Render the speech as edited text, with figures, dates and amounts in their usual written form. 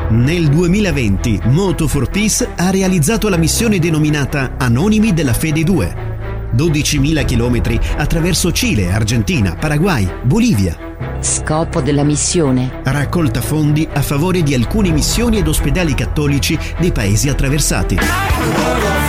Nel 2020 Moto for Peace ha realizzato la missione denominata Anonimi della Fede 2. 12.000 chilometri attraverso Cile, Argentina, Paraguay, Bolivia. Scopo della missione: Raccolta fondi a favore di alcune missioni ed ospedali cattolici dei paesi attraversati.